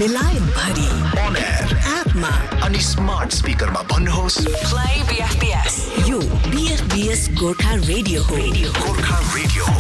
बेलायत भरि on air एपमा अनि स्मार्ट स्पिकरमा भन्नुहोस् Play BFBS. यो BFBS गोर्खा रेडियो हो. गोर्खा रेडियो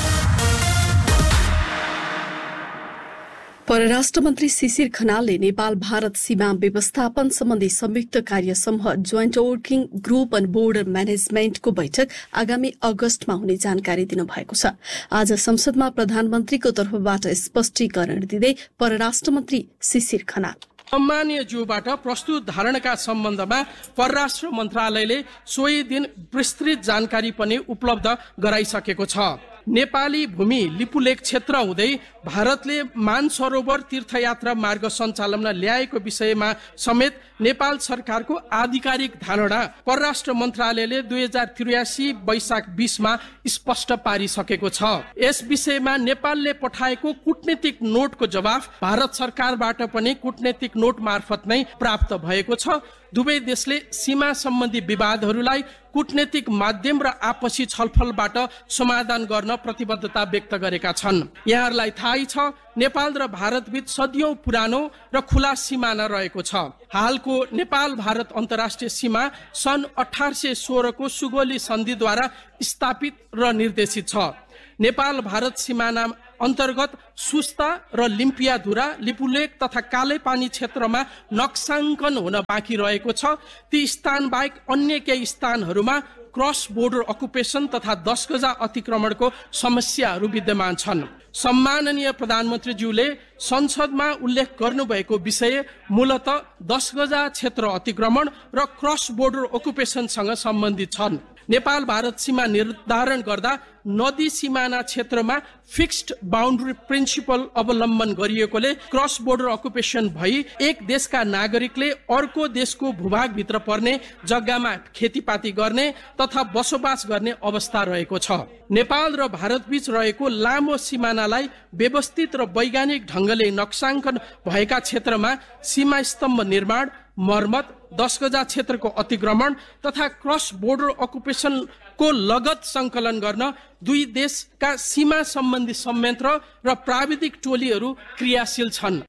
परराष्ट्र मन्त्री शिशिर खनालले नेपाल भारत सीमा व्यवस्थापन सम्बन्धी संयुक्त कार्य समूह joint working group on border म्यानेजमेन्टको बैठक आगामी अगस्तमा हुने जानकारी दिनुभएको छ। आज संसदमा प्रधानमन्त्रीको तर्फबाट स्पष्टीकरण दिँदै परराष्ट्र मन्त्री शिशिर खनाल सम्मानीय ज्यूबाट प्रस्तुत धारणाका सम्बन्धमा परराष्ट्र मन्त्रालयले सोही दिन विस्तृत जानकारी पनि उपलब्ध गराइसकेको छ। नेपाली भूमि लिपुलेक क्षेत्र हुँदै भारतले मानसरोवर तीर्थयात्रा मार्ग सञ्चालनमा ल्याएको विषयमा समेत नेपाल सरकारको आधिकारिक धारणा परराष्ट्र मन्त्रालयले 2083 वैशाख 20 मा स्पष्ट पारिसकेको छ। यस विषयमा नेपालले पठाएको कूटनीतिक नोटको जवाफ भारत सरकारबाट पनि कूटनीतिक नोट मार्फत नै प्राप्त भएको छ। दुवै देशले सीमा सम्बन्धी विवादहरूलाई कूटनीतिक माध्यम र आपसी छलफलबाट समाधान गर्न प्रतिबद्धता व्यक्त गरेका छन्। यहाँहरूलाई थाहै छ, नेपाल र भारतबीच सदियौं पुरानो र खुला सिमाना रहेको छ। हालको नेपाल भारत अन्तर्राष्ट्रिय सीमा सन् 1816 को सुगोली सन्धिद्वारा स्थापित र निर्देशित छ। नेपाल भारत सिमाना अन्तर्गत सुस्ता र लिम्पियाधुरा लिपुलेक तथा कालेपानी क्षेत्रमा नक्साङ्कन हुन बाँकी रहेको छ। ती स्थान बाहेक अन्य केही स्थानहरूमा क्रस बोर्डर अकुपेसन तथा 10 गजा अतिक्रमणको समस्याहरू विद्यमान छन्। सम्माननीय प्रधानमन्त्रीज्यूले संसदमा उल्लेख गर्नुभएको विषय मूलतः 10 गजा क्षेत्र अतिक्रमण र क्रस बोर्डर अकुपेसनसँग सम्बन्धित छन्। नेपाल भारत सीमा निर्धारण गर्दा नदी सिमाना क्षेत्रमा फिक्स्ड बाउन्ड्री प्रिन्सिपल अवलम्बन गरिएकोले क्रस बोर्डर अकुपेसन भई एक देशका नागरिकले अर्को देशको भूभागभित्र पर्ने जग्गामा खेतीपाती गर्ने तथा बसोबास गर्ने अवस्था रहेको छ। नेपाल र भारतबीच रहेको लामो सिमानालाई व्यवस्थित र वैज्ञानिक ढंगले नक्साङ्कन भएका क्षेत्रमा सीमा स्तम्भ निर्माण, मर्मत, 10 गजा क्षेत्रको अतिक्रमण तथा क्रस बोर्डर अकुपेसनको लगत संकलन गर्न दुई देशका सीमा सम्बन्धी संयन्त्र र प्राविधिक टोलीहरू क्रियाशील छन्।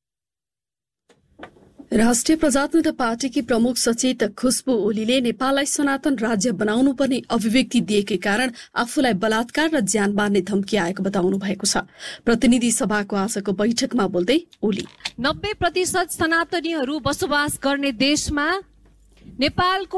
राष्ट्रिय प्रजातन्त्र पार्टीकी प्रमुख सचेतक खुशबु ओलीले नेपाललाई सनातन राज्य बनाउनु पर्ने अभिव्यक्ति दिएकै कारण आफूलाई बलात्कार र ज्यान मार्ने धम्की आएको बताउनु भएको छ। प्रतिनिधि सभाको आजको बैठकमा बोल्दै ओली 90% सनातनीहरू बसोबास गर्ने देशमा नेपालको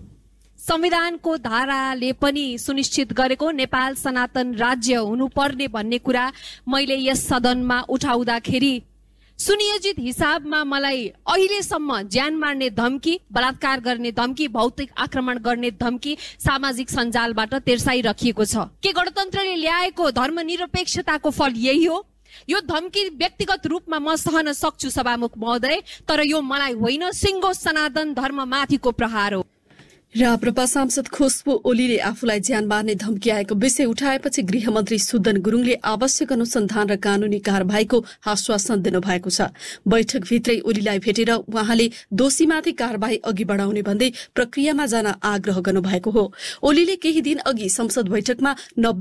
संविधानको धाराले पनि सुनिश्चित गरेको नेपाल सनातन राज्य हुनुपर्ने भन्ने कुरा मैले यस सदनमा उठाउँदाखेरि सुनियोजित हिसाबमा मलाई अहिलेसम्म ज्यान मार्ने धम्की, बलात्कार गर्ने धम्की, भौतिक आक्रमण गर्ने धम्की सामाजिक सञ्जालबाट तेर्साइराखिएको छ। के गणतन्त्रले ल्याएको धर्मनिरपेक्षताको फल यही हो? यो धम्की व्यक्तिगत रूपमा म सहन सक्छु सभामुख महोदय, तर यो मलाई होइन, सिङ्गो सनातन धर्ममाथिको प्रहार हो। राप्रपा सांसद खुशबु ओलीले आफूलाई ज्यान मार्ने धम्की आएको विषय उठाएपछि गृहमन्त्री सुदन गुरुङले आवश्यक अनुसन्धान र कानूनी कारबाहीको आश्वासन दिनुभएको छ। बैठकभित्रै ओलीलाई भेटेर उहाँले दोषीमाथि कारबाही अघि बढाउने भन्दै प्रक्रियामा जान आग्रह गर्नुभएको हो। ओलीले केही दिन अघि संसद बैठकमा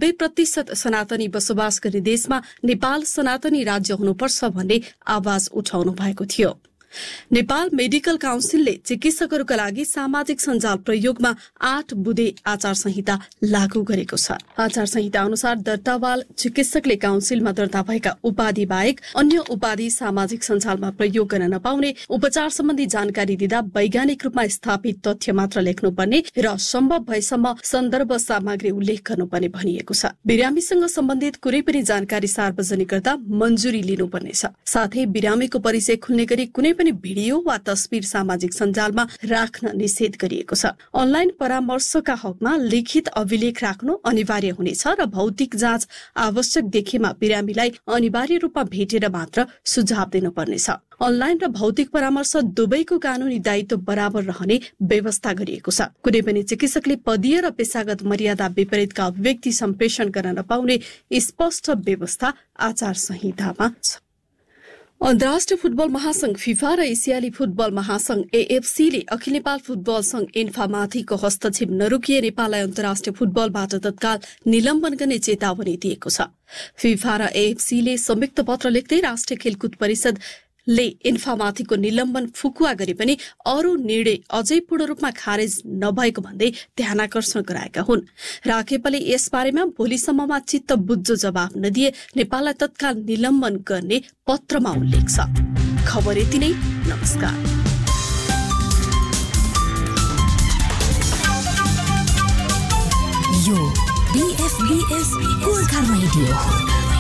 90% सनातनी बसोबास गर्ने देशमा नेपाल सनातनी राज्य हुनुपर्छ भन्ने आवाज उठाउनु भएको थियो। नेपाल मेडिकल काउन्सिलले चिकित्सकहरूका लागि सामाजिक सञ्जाल प्रयोगमा 8 बुँदे आचार संहिता लागू गरेको छ। आचार संहिता अनुसार दर्तावाल चिकित्सकले काउन्सिलमा दर्ता भएका उपाधि बाहेक अन्य उपाधि सामाजिक सञ्जालमा प्रयोग गर्न नपाउने, उपचार सम्बन्धी जानकारी दिँदा वैज्ञानिक रूपमा स्थापित तथ्य मात्र लेख्नुपर्ने र सम्भव भएसम्म सन्दर्भ सामग्री उल्लेख गर्नुपर्ने भनिएको छ। बिरामीसँग सम्बन्धित कुनै पनि जानकारी सार्वजनिक गर्दा मञ्जुरी लिनुपर्नेछ। साथै बिरामीको परिचय खुल्ने गरी कुनै भिडियो वा तस्बिर सामाजिक सञ्जालमा राख्न निषेध गरिएको छ। अनलाइन परामर्शका हकमा लिखित अभिलेख राख्नु अनिवार्य हुनेछ र भौतिक जाँच आवश्यक देखेमा बिरामीलाई अनिवार्य रूपमा भेटेर मात्र सुझाव दिनुपर्नेछ। अनलाइन र भौतिक परामर्श दुवैको कानूनी दायित्व बराबर रहने व्यवस्था गरिएको छ। कुनै पनि चिकित्सकले पदीय र पेशागत मर्यादा विपरीतका अभिव्यक्ति सम्प्रेषण गर्न नपाउने स्पष्ट व्यवस्था आचार संहितामा छ। अन्तर्राष्ट्रिय फुटबल महासंघ फिफा र एसियाली फुटबल महासंघ एएफसीले अखिल नेपाल फुटबल संघ इन्फामाथिको हस्तक्षेप नरोकिए नेपाललाई अन्तर्राष्ट्रिय फुटबलबाट तत्काल निलम्बन गर्ने चेतावनी दिएको छ। फिफा र एएफसीले संयुक्त पत्र लेख्दै राष्ट्रिय खेलकुद परिषद ले इन्फामाथिको निलम्बन फुकुवा गरे पनि अरू निर्णय अझै पूर्ण रूपमा खारेज नभएको भन्दै ध्यानाकर्षण गराएका हुन्। राखेपाले यसबारेमा भोलिसम्ममा चित्त बुझ्दो जवाब नदिए नेपाललाई तत्काल निलम्बन गर्ने पत्रमा उल्लेख छ। खबर यति नै। नमस्कार। यो BFBS गोर्खा रेडियो।